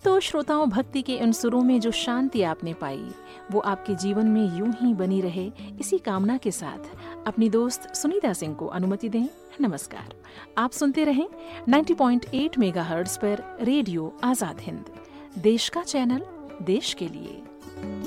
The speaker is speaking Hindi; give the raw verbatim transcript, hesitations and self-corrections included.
तो श्रोताओं, भक्ति के इन सुरों में जो शांति आपने पाई वो आपके जीवन में यूं ही बनी रहे, इसी कामना के साथ अपनी दोस्त सुनीता सिंह को अनुमति दें। नमस्कार। आप सुनते रहें नब्बे पॉइंट आठ मेगाहर्ट्ज पर रेडियो आजाद हिंद, देश का चैनल, देश के लिए।